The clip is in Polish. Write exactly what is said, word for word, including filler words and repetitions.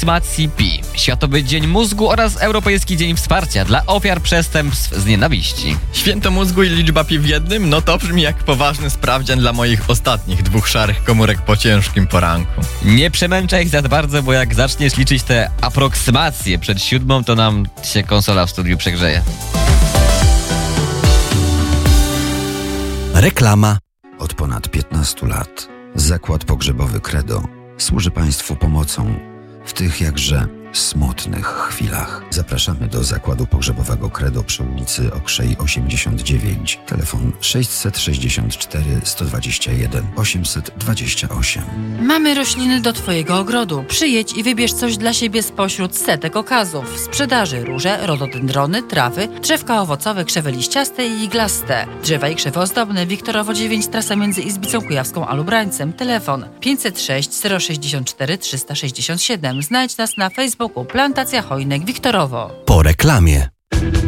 aproksymacji pi, Światowy Dzień Mózgu oraz Europejski Dzień Wsparcia dla ofiar przestępstw z nienawiści. Święto mózgu i liczba pi w jednym? No to brzmi jak poważny sprawdzian dla moich ostatnich dwóch szarych komórek po ciężkim poranku. Nie przemęczaj ich za bardzo, bo jak zaczniesz liczyć te aproksymacje przed siódmą, to nam się konsola w studiu przegrzeje. Reklama. Od ponad piętnastu lat Zakład Pogrzebowy Credo służy Państwu pomocą w tych jakże smutnych chwilach. Zapraszamy do Zakładu Pogrzebowego Credo przy ulicy Okrzej osiemdziesiąt dziewięć. Telefon sześćset sześćdziesiąt cztery sto dwadzieścia jeden osiemset dwadzieścia osiem. Mamy rośliny do Twojego ogrodu. Przyjedź i wybierz coś dla siebie spośród setek okazów. W sprzedaży róże, rododendrony, trawy, drzewka owocowe, krzewy liściaste i iglaste. Drzewa i krzewy ozdobne. Wiktorowo dziewięć, trasa między Izbicą Kujawską a Lubrańcem. Telefon pięćset sześć zero sześćdziesiąt cztery trzysta sześćdziesiąt siedem. Znajdź nas na Facebooku Plantacja Chojnek Wiktorowo. Po reklamie.